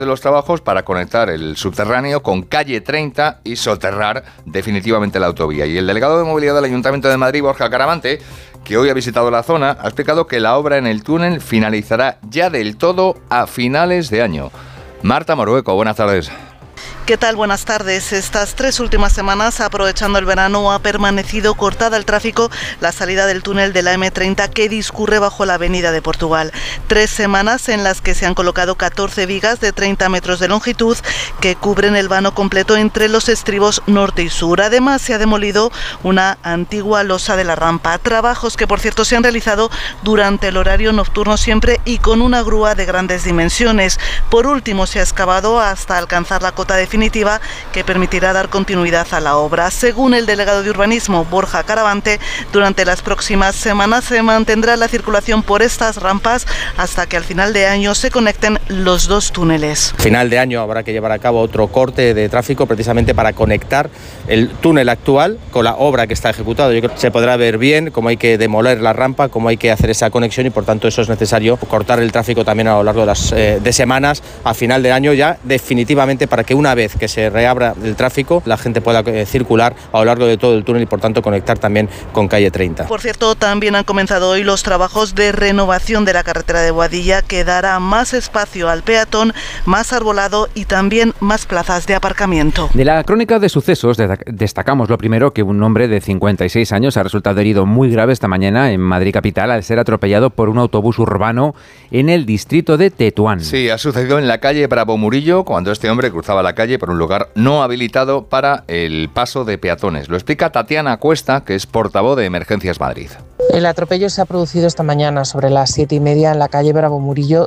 de los trabajos para conectar el subterráneo con calle 30 y soterrar definitivamente la autovía. Y el delegado de movilidad del Ayuntamiento de Madrid, Borja Caravante, que hoy ha visitado la zona, ha explicado que la obra en el túnel finalizará ya del todo a finales de año. Marta Morueco, buenas tardes. ¿Qué tal? Buenas tardes. Estas 3 últimas semanas, aprovechando el verano, ha permanecido cortada el tráfico la salida del túnel de la M30 que discurre bajo la avenida de Portugal. 3 semanas en las que se han colocado 14 vigas de 30 metros de longitud que cubren el vano completo entre los estribos norte y sur. Además, se ha demolido una antigua losa de la rampa. Trabajos que, por cierto, se han realizado durante el horario nocturno siempre y con una grúa de grandes dimensiones. Por último, se ha excavado hasta alcanzar la cota definitiva que permitirá dar continuidad a la obra. Según el delegado de urbanismo, Borja Caravante, durante las próximas semanas se mantendrá la circulación por estas rampas hasta que al final de año se conecten los 2 túneles. Final de año habrá que llevar a cabo otro corte de tráfico precisamente para conectar el túnel actual con la obra que está ejecutado. Yo creo que se podrá ver bien cómo hay que demoler la rampa, cómo hay que hacer esa conexión y por tanto eso es necesario cortar el tráfico también a lo largo de las semanas a final de año ya definitivamente para que una vez que se reabra el tráfico, la gente pueda circular a lo largo de todo el túnel y por tanto conectar también con calle 30. Por cierto, también han comenzado hoy los trabajos de renovación de la carretera de Boadilla que dará más espacio al peatón, más arbolado y también más plazas de aparcamiento. De la crónica de sucesos destacamos lo primero que un hombre de 56 años ha resultado herido muy grave esta mañana en Madrid capital al ser atropellado por un autobús urbano en el distrito de Tetuán. Sí, ha sucedido en la calle Bravo Murillo cuando este hombre cruzaba la calle por un lugar no habilitado para el paso de peatones. Lo explica Tatiana Cuesta, que es portavoz de Emergencias Madrid. El atropello se ha producido esta mañana sobre las 7:30 en la calle Bravo Murillo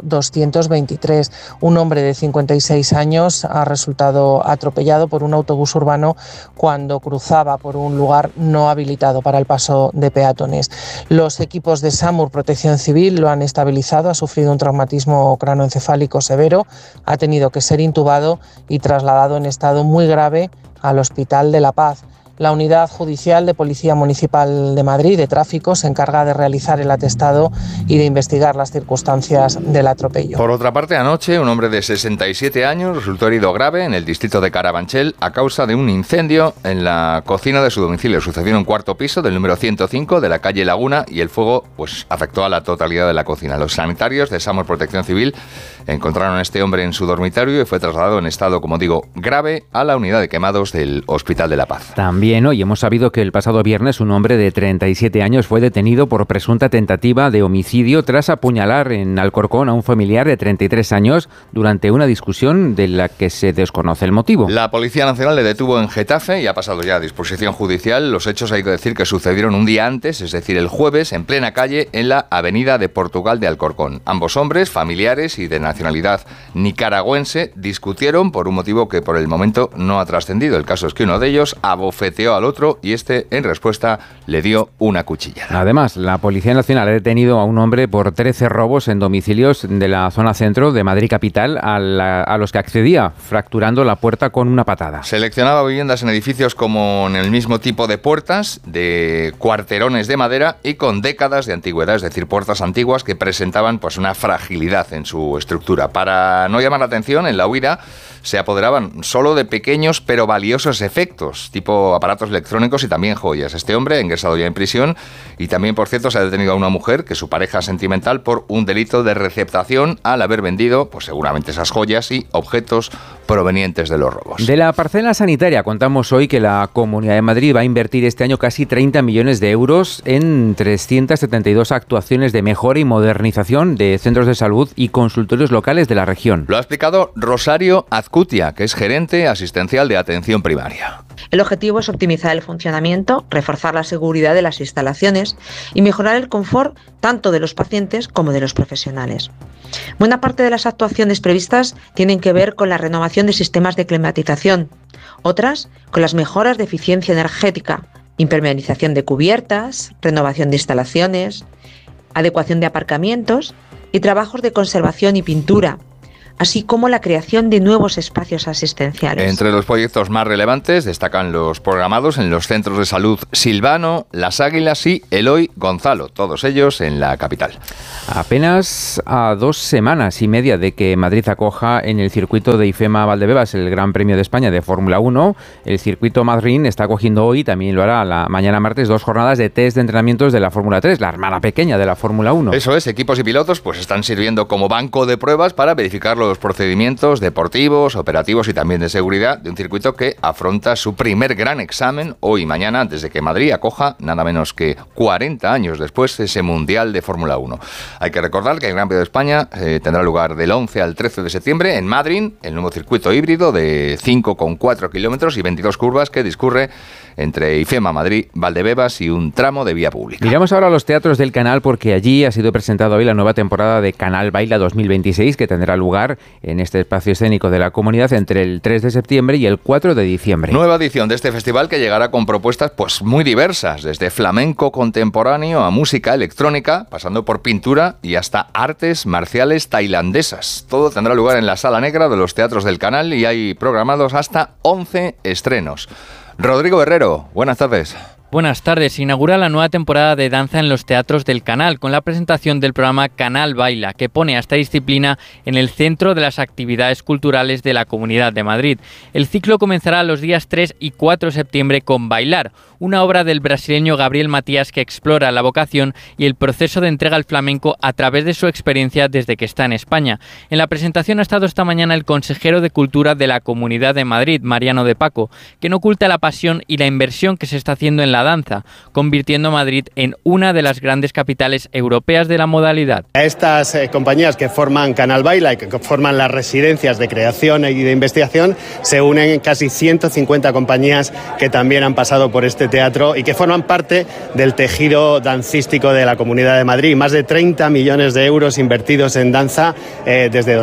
223. Un hombre de 56 años ha resultado atropellado por un autobús urbano cuando cruzaba por un lugar no habilitado para el paso de peatones. Los equipos de SAMUR Protección Civil lo han estabilizado, ha sufrido un traumatismo cráneoencefálico severo, ha tenido que ser intubado y trasladado en estado muy grave al Hospital de La Paz. La Unidad Judicial de Policía Municipal de Madrid de Tráfico se encarga de realizar el atestado y de investigar las circunstancias del atropello. Por otra parte, anoche un hombre de 67 años resultó herido grave en el distrito de Carabanchel a causa de un incendio en la cocina de su domicilio. Sucedió en un cuarto piso del número 105 de la calle Laguna y el fuego afectó a la totalidad de la cocina. Los sanitarios de SAMUR Protección Civil encontraron a este hombre en su dormitorio y fue trasladado en estado, como digo, grave a la unidad de quemados del Hospital de La Paz. También hoy hemos sabido que el pasado viernes un hombre de 37 años fue detenido por presunta tentativa de homicidio tras apuñalar en Alcorcón a un familiar de 33 años durante una discusión de la que se desconoce el motivo. La Policía Nacional le detuvo en Getafe y ha pasado ya a disposición judicial. Los hechos hay que decir que sucedieron un día antes, es decir, el jueves, en plena calle en la avenida de Portugal de Alcorcón. Ambos hombres, familiares y de nacionalidad nicaragüense, discutieron por un motivo que por el momento no ha trascendido. El caso es que uno de ellos abofeteó al otro y este, en respuesta, le dio una cuchillada. Además, la Policía Nacional ha detenido a un hombre por 13 robos en domicilios de la zona centro de Madrid capital a los que accedía, fracturando la puerta con una patada. Seleccionaba viviendas en edificios con el mismo tipo de puertas, de cuarterones de madera y con décadas de antigüedad, es decir, puertas antiguas que presentaban una fragilidad en su estructura. Para no llamar la atención, en la huida se apoderaban solo de pequeños pero valiosos efectos, tipo aparatos electrónicos y también joyas. Este hombre ha ingresado ya en prisión y también, por cierto, se ha detenido a una mujer, que es su pareja sentimental, por un delito de receptación al haber vendido, seguramente esas joyas y objetos provenientes de los robos. De la parcela sanitaria contamos hoy que la Comunidad de Madrid va a invertir este año casi 30 millones de euros en 372 actuaciones de mejora y modernización de centros de salud y consultorios locales de la región. Lo ha explicado Rosario Azcutia, que es gerente asistencial de atención primaria. El objetivo es optimizar el funcionamiento, reforzar la seguridad de las instalaciones y mejorar el confort tanto de los pacientes como de los profesionales. Buena parte de las actuaciones previstas tienen que ver con la renovación de sistemas de climatización, otras con las mejoras de eficiencia energética, impermeabilización de cubiertas, renovación de instalaciones, adecuación de aparcamientos y trabajos de conservación y pintura, así como la creación de nuevos espacios asistenciales. Entre los proyectos más relevantes destacan los programados en los centros de salud Silvano, Las Águilas y Eloy Gonzalo, todos ellos en la capital. Apenas a 2 semanas y media de que Madrid acoja en el circuito de IFEMA Valdebebas el Gran Premio de España de Fórmula 1, el circuito Madrid está acogiendo hoy, también lo hará la mañana martes, 2 jornadas de test de entrenamientos de la Fórmula 3, la hermana pequeña de la Fórmula 1. Eso es, equipos y pilotos pues están sirviendo como banco de pruebas para verificar los procedimientos deportivos, operativos y también de seguridad de un circuito que afronta su primer gran examen hoy y mañana antes de que Madrid acoja, nada menos que 40 años después, ese Mundial de Fórmula 1. Hay que recordar que el Gran Premio de España tendrá lugar del 11 al 13 de septiembre en Madrid, el nuevo circuito híbrido de 5,4 kilómetros y 22 curvas que discurre entre IFEMA Madrid, Valdebebas y un tramo de vía pública. Miramos ahora a los teatros del Canal porque allí ha sido presentada hoy la nueva temporada de Canal Baila 2026 que tendrá lugar en este espacio escénico de la comunidad entre el 3 de septiembre y el 4 de diciembre. Nueva edición de este festival que llegará con propuestas pues muy diversas, desde flamenco contemporáneo a música electrónica, pasando por pintura y hasta artes marciales tailandesas. Todo tendrá lugar en la Sala Negra de los teatros del Canal y hay programados hasta 11 estrenos. Rodrigo Herrero, buenas tardes. Buenas tardes. Se inaugura la nueva temporada de danza en los teatros del Canal con la presentación del programa Canal Baila, que pone a esta disciplina en el centro de las actividades culturales de la Comunidad de Madrid. El ciclo comenzará los días 3 y 4 de septiembre con Bailar, una obra del brasileño Gabriel Matías que explora la vocación y el proceso de entrega al flamenco a través de su experiencia desde que está en España. En la presentación ha estado esta mañana el consejero de Cultura de la Comunidad de Madrid, Mariano de Paco, que no oculta la pasión y la inversión que se está haciendo en la danza, convirtiendo a Madrid en una de las grandes capitales europeas de la modalidad. Estas compañías que forman Canal Baila y que forman las residencias de creación y de investigación se unen casi 150 compañías que también han pasado por este teatro y que forman parte del tejido dancístico de la Comunidad de Madrid. Más de 30 millones de euros invertidos en danza desde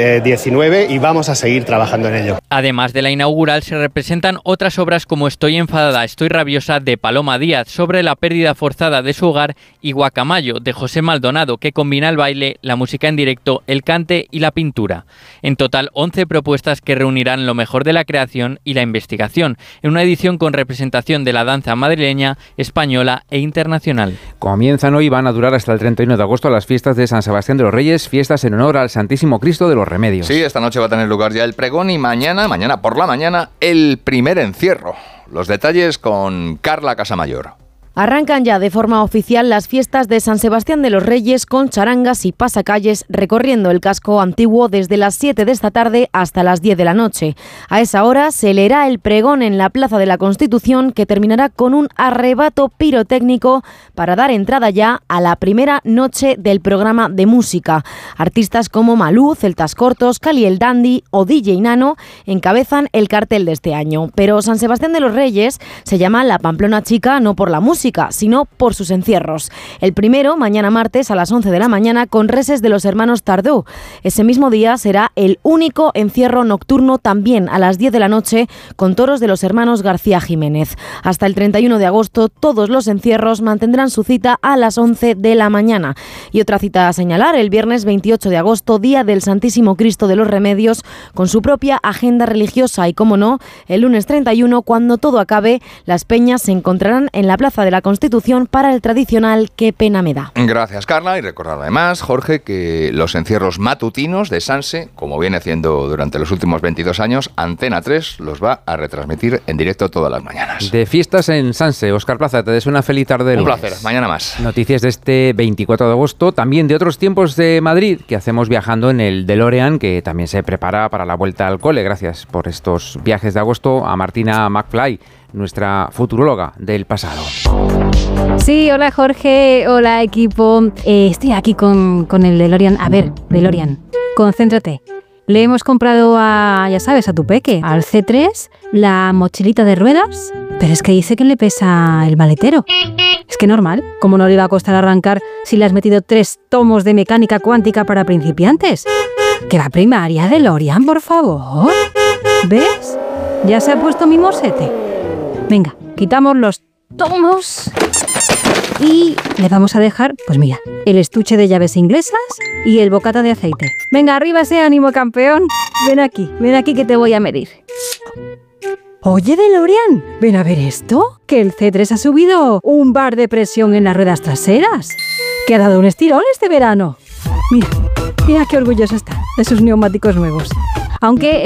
2019 y vamos a seguir trabajando en ello. Además de la inaugural se representan otras obras como Estoy enfadada, estoy rabiosa de Paloma Díaz sobre la pérdida forzada de su hogar y Guacamayo de José Maldonado, que combina el baile, la música en directo, el cante y la pintura. En total 11 propuestas que reunirán lo mejor de la creación y la investigación en una edición con representación de la danza madrileña, española e internacional. Comienzan hoy y van a durar hasta el 31 de agosto las fiestas de San Sebastián de los Reyes, fiestas en honor al Santísimo Cristo de los Remedios. Sí, esta noche va a tener lugar ya el pregón y mañana por la mañana, el primer encierro. Los detalles con Carla Casamayor. Arrancan ya de forma oficial las fiestas de San Sebastián de los Reyes con charangas y pasacalles recorriendo el casco antiguo desde las 7 de esta tarde hasta las 10 de la noche. A esa hora se leerá el pregón en la Plaza de la Constitución que terminará con un arrebato pirotécnico para dar entrada ya a la primera noche del programa de música. Artistas como Malú, Celtas Cortos, Cali el Dandy o DJ Nano encabezan el cartel de este año. Pero San Sebastián de los Reyes se llama La Pamplona Chica no por la música, sino por sus encierros. El primero, mañana martes a las 11 de la mañana, con reses de los hermanos Tardó. Ese mismo día será el único encierro nocturno, también a las 10 de la noche, con toros de los hermanos García Jiménez. Hasta el 31 de agosto, todos los encierros mantendrán su cita a las 11 de la mañana. Y otra cita a señalar, el viernes 28 de agosto, Día del Santísimo Cristo de los Remedios, con su propia agenda religiosa. Y, como no, el lunes 31, cuando todo acabe, las peñas se encontrarán en la Plaza de la Constitución para el tradicional Qué pena me da. Gracias, Carla, y recordar además, Jorge, que los encierros matutinos de Sanse, como viene haciendo durante los últimos 22 años, Antena 3 los va a retransmitir en directo todas las mañanas. De fiestas en Sanse, Óscar Plaza, te deseo una feliz tarde. Un placer, mañana más. Noticias de este 24 de agosto, también de otros tiempos de Madrid que hacemos viajando en el DeLorean, que también se prepara para la vuelta al cole. Gracias por estos viajes de agosto a Martina McFly, nuestra futuróloga del pasado. Sí, hola Jorge, hola equipo. Estoy aquí con el DeLorean. A ver, DeLorean, concéntrate. Le hemos comprado ya sabes, a tu peque, al C3, la mochilita de ruedas, pero es que dice que le pesa el maletero. Es que normal, ¿cómo no le iba a costar arrancar si le has metido 3 tomos de mecánica cuántica para principiantes? Que va primaria, DeLorean, por favor. ¿Ves? Ya se ha puesto mi morsete. Venga, quitamos los tomos. Y le vamos a dejar, pues mira, el estuche de llaves inglesas y el bocata de aceite. Venga, arriba ese ánimo, campeón. Ven aquí que te voy a medir. Oye, DeLorean, ven a ver esto, que el C3 ha subido un bar de presión en las ruedas traseras, que ha dado un estirón este verano. Mira qué orgulloso está de sus neumáticos nuevos. Aunque